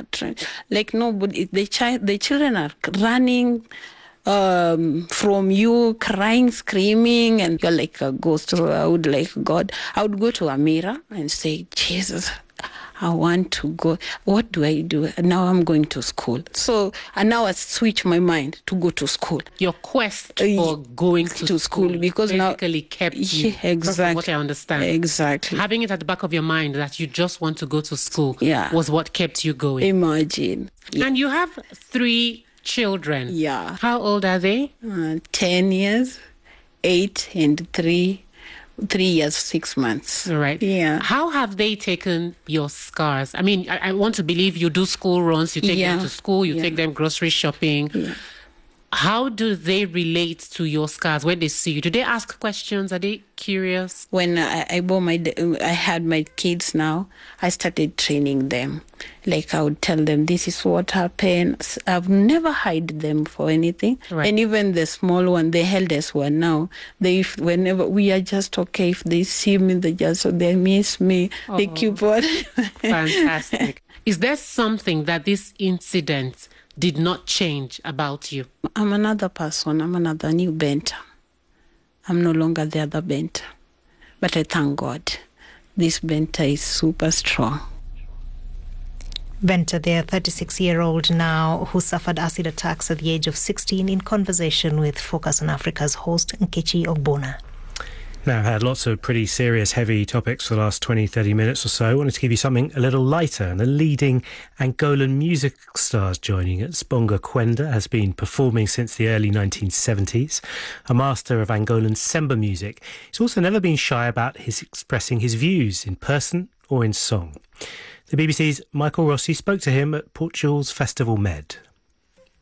Like nobody, the children are running from you, crying, screaming, and you're like a ghost. I would go to a mirror and say, Jesus, I want to go. What do I do? Now I'm going to school. So, and now I switch my mind to go to school. Your quest for going to school because basically kept you. Yeah, exactly. From what I understand. Exactly. Having it at the back of your mind that you just want to go to school was what kept you going. Imagine. Yeah. And you have 3 children. Yeah. How old are they? 10 years, 8 and 3 years, 6 months. Right. Yeah. How have they taken your scars? I mean, I want to believe you do school runs, you take them to school, you take them grocery shopping. Yeah. How do they relate to your scars when they see you? Do they ask questions? Are they curious? When I had my kids now, I started training them. Like I would tell them, this is what happened. I've never hide them for anything. Right. And even the small one, the eldest one now, whenever we are just okay, if they see me, they miss me. Oh. They keep on. Fantastic. Is there something that this incident did not change about you? I'm another person. I'm another new Benta. I'm no longer the other Benta. But I thank God. This Benta is super strong. Benta, the 36-year-old now who suffered acid attacks at the age of 16, in conversation with Focus on Africa's host, Nkechi Ogbonna. Now, I've had lots of pretty serious, heavy topics for the last 20, 30 minutes or so. I wanted to give you something a little lighter. And the leading Angolan music stars joining us, Bonga Kwenda, has been performing since the early 1970s. A master of Angolan Semba music, he's also never been shy about expressing his views in person or in song. The BBC's Michael Rossi spoke to him at Portugal's Festival Med.